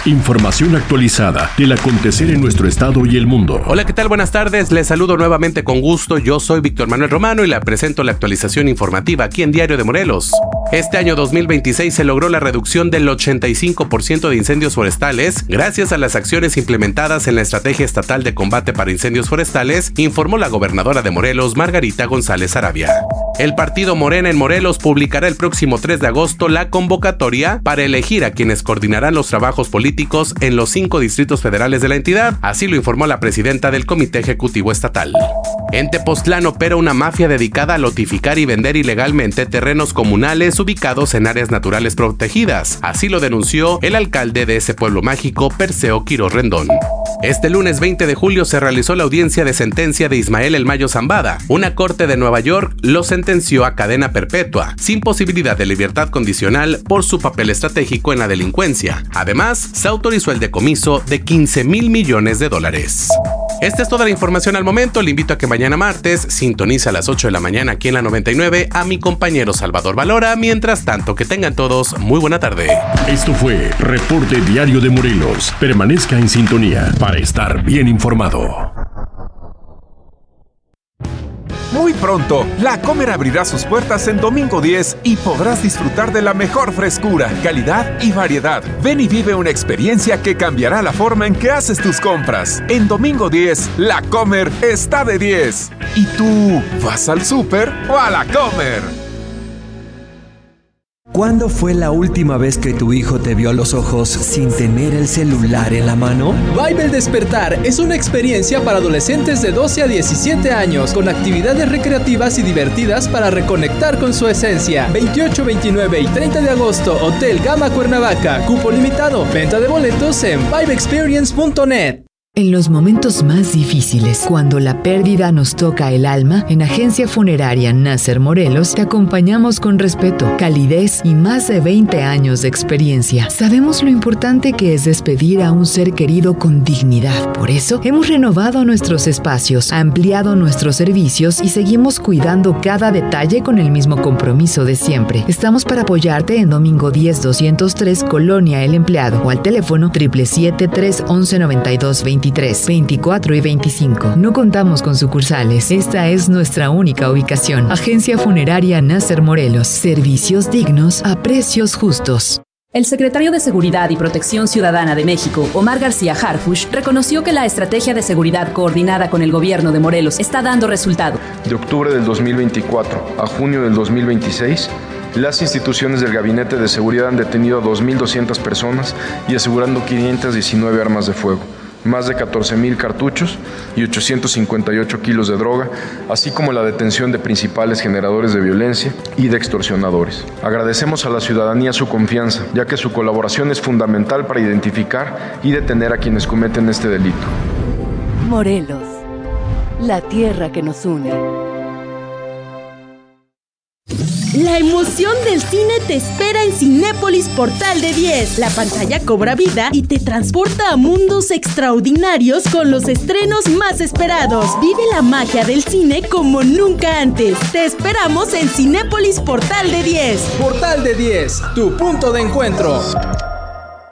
Información actualizada del acontecer en nuestro estado y el mundo. Hola, ¿qué tal? Buenas tardes. Les saludo nuevamente con gusto. Yo soy Víctor Manuel Romano y le presento la actualización informativa aquí en Diario de Morelos. Este año 2026 se logró la reducción del 85% de incendios forestales gracias a las acciones implementadas en la Estrategia Estatal de Combate para Incendios Forestales, informó la gobernadora de Morelos, Margarita González Arabia. El partido Morena en Morelos publicará el próximo 3 de agosto la convocatoria para elegir a quienes coordinarán los trabajos políticos en los 5 distritos federales de la entidad, así lo informó la presidenta del Comité Ejecutivo Estatal. En Tepoztlán opera una mafia dedicada a lotificar y vender ilegalmente terrenos comunales ubicados en áreas naturales protegidas, así lo denunció el alcalde de ese pueblo mágico, Perseo Quiroz Rendón. Este lunes 20 de julio se realizó la audiencia de sentencia de Ismael El Mayo Zambada. Una corte de Nueva York lo sentenció a cadena perpetua, sin posibilidad de libertad condicional por su papel estratégico en la delincuencia. Además, se autorizó el decomiso de $15 mil millones. Esta es toda la información al momento. Le invito a que mañana martes sintonice a las 8 de la mañana aquí en la 99 a mi compañero Salvador Valora. Mientras tanto, que tengan todos muy buena tarde. Esto fue Reporte Diario de Morelos. Permanezca en sintonía para estar bien informado. Muy pronto, La Comer abrirá sus puertas en Domingo 10 y podrás disfrutar de la mejor frescura, calidad y variedad. Ven y vive una experiencia que cambiará la forma en que haces tus compras. En Domingo 10, La Comer está de 10. ¿Y tú vas al súper o a La Comer? ¿Cuándo fue la última vez que tu hijo te vio a los ojos sin tener el celular en la mano? Vibe El Despertar es una experiencia para adolescentes de 12 a 17 años con actividades recreativas y divertidas para reconectar con su esencia. 28, 29 y 30 de agosto, Hotel Gama Cuernavaca. Cupo limitado. Venta de boletos en vibeexperience.net. En los momentos más difíciles, cuando la pérdida nos toca el alma, en Agencia Funeraria Nasser Morelos te acompañamos con respeto, calidez y más de 20 años de experiencia. Sabemos lo importante que es despedir a un ser querido con dignidad. Por eso, hemos renovado nuestros espacios, ampliado nuestros servicios y seguimos cuidando cada detalle con el mismo compromiso de siempre. Estamos para apoyarte en Domingo 10 203, Colonia El Empleado, o al teléfono 777-311-9220. 24 y 25. No contamos con sucursales. Esta es nuestra única ubicación. Agencia Funeraria Nasser Morelos. Servicios dignos a precios justos. El secretario de Seguridad y Protección Ciudadana de México, Omar García Harfuch, reconoció que la estrategia de seguridad coordinada con el gobierno de Morelos está dando resultado. De octubre del 2024 a junio del 2026, las instituciones del Gabinete de Seguridad han detenido a 2.200 personas y asegurando 519 armas de fuego, más de 14,000 cartuchos y 858 kilos de droga, así como la detención de principales generadores de violencia y de extorsionadores. Agradecemos a la ciudadanía su confianza, ya que su colaboración es fundamental para identificar y detener a quienes cometen este delito. Morelos, la tierra que nos une. La emoción del cine te espera en Cinépolis Portal de 10. La pantalla cobra vida y te transporta a mundos extraordinarios con los estrenos más esperados. Vive la magia del cine como nunca antes. Te esperamos en Cinépolis Portal de 10. Portal de 10, tu punto de encuentro.